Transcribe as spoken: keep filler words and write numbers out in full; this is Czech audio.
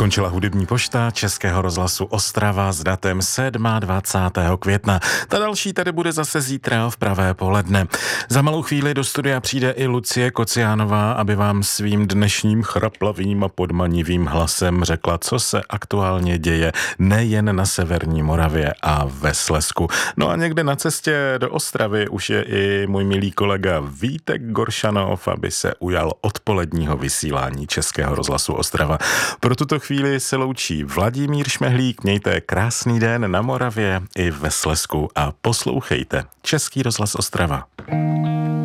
Skončila hudební pošta Českého rozhlasu Ostrava s datem dvacátého sedmého května. Ta další tady bude zase zítra v pravé poledne. Za malou chvíli do studia přijde i Lucie Kociánová, aby vám svým dnešním chraplavým a podmanivým hlasem řekla, co se aktuálně děje nejen na severní Moravě a ve Slezsku. No a někde na cestě do Ostravy už je i můj milý kolega Vítek Goršanov, aby se ujal odpoledního vysílání Českého rozhlasu Ostrava. Pro tuto chvíli se loučí Vladimír Šmehlík, mějte krásný den na Moravě i ve Slezsku a poslouchejte Český rozhlas Ostrava.